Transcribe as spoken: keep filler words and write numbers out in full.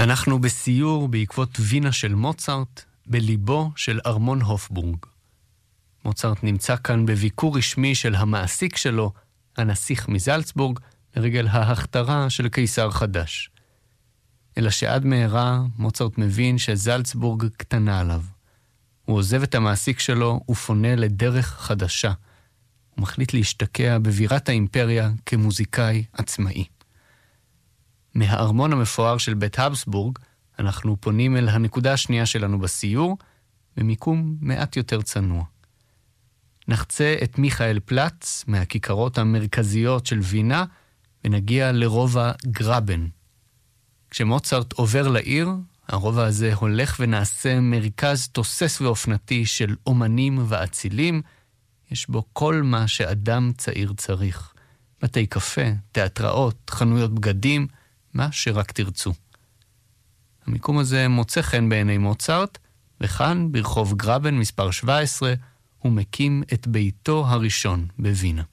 אנחנו בסיור בעקבות וינה של מוצרט, בליבו של ארמון הופבורג. מוצרט נמצא כאן בביקור רשמי של המעסיק שלו, הנסיך מזלצבורג, לרגל ההכתרה של קיסר חדש. אלא שעד מהרה מוצרט מבין שזלצבורג קטנה עליו. הוא עוזב את המעסיק שלו ופונה לדרך חדשה. הוא מחליט להשתקע בבירת האימפריה כמוזיקאי עצמאי. מהארמון המפואר של בית הבסבורג, אנחנו פונים אל הנקודה השנייה שלנו בסיור, במיקום מעט יותר צנוע. נחצה את מיכאל פלץ מהכיכרות המרכזיות של וינה, ונגיע לרובע גרבן. כשמוצרט עובר לעיר, הרובע הזה הולך ונעשה מרכז תוסס ואופנתי של אומנים ואצילים. יש בו כל מה שאדם צעיר צריך. בתי קפה, תיאטראות, חנויות בגדים, מה שרק תרצו. המיקום הזה מוצא חן בעיני מוצרט, וכאן ברחוב גרבן מספר שבע עשרה הוא מקים את ביתו הראשון בווינה.